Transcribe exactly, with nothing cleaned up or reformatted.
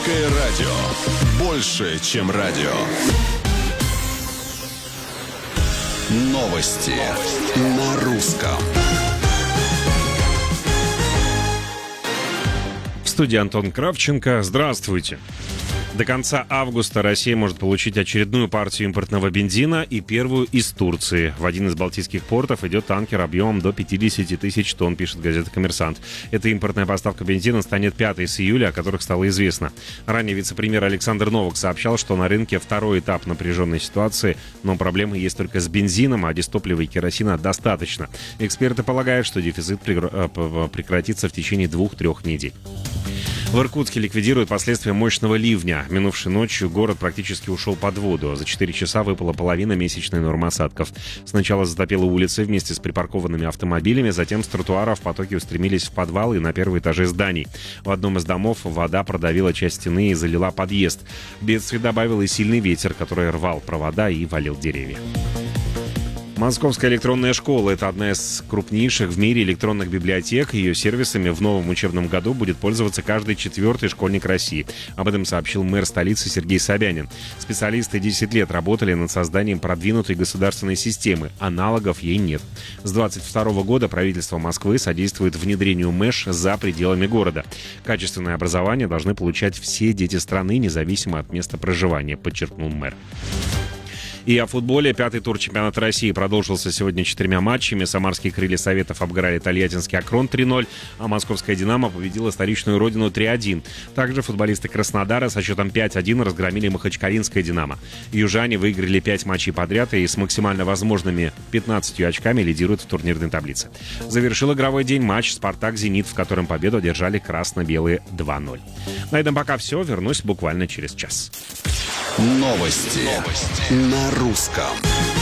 Радио. Больше, чем радио. Новости на русском. В студии Антон Кравченко. Здравствуйте. До конца августа Россия может получить очередную партию импортного бензина и первую из Турции. В один из балтийских портов идет танкер объемом до пятьдесят тысяч тонн, пишет газета «Коммерсант». Эта импортная поставка бензина станет пятой с июля, о которых стало известно. Ранее вице-премьер Александр Новак сообщал, что на рынке второй этап напряженной ситуации, но проблемы есть только с бензином, а дистоплива и керосина достаточно. Эксперты полагают, что дефицит прекратится в течение двух-трех недель. В Иркутске ликвидируют последствия мощного ливня. Минувшей ночью город практически ушел под воду. За четыре часа выпала половина месячной нормы осадков. Сначала затопило улицы вместе с припаркованными автомобилями, затем с тротуаров потоки устремились в подвалы и на первые этажи зданий. В одном из домов вода продавила часть стены и залила подъезд. Бедствие добавил и сильный ветер, который рвал провода и валил деревья. Московская электронная школа – это одна из крупнейших в мире электронных библиотек. Ее сервисами в новом учебном году будет пользоваться каждый четвертый школьник России. Об этом сообщил мэр столицы Сергей Собянин. Специалисты десять лет работали над созданием продвинутой государственной системы. Аналогов ей нет. С двадцать второго года правительство Москвы содействует внедрению МЭШ за пределами города. Качественное образование должны получать все дети страны, независимо от места проживания, подчеркнул мэр. И о футболе. Пятый тур чемпионата России продолжился сегодня четырьмя матчами. Самарские крылья Советов обыграли тольяттинский Акрон три ноль, а московская «Динамо» победила столичную родину три один. Также футболисты Краснодара со счетом пять один разгромили махачкалинское «Динамо». Южане выиграли пять матчей подряд и с максимально возможными пятнадцатью очками лидируют в турнирной таблице. Завершил игровой день матч «Спартак-Зенит», в котором победу одержали красно-белые два ноль. На этом пока все. Вернусь буквально через час. Новости, Новости. На русском.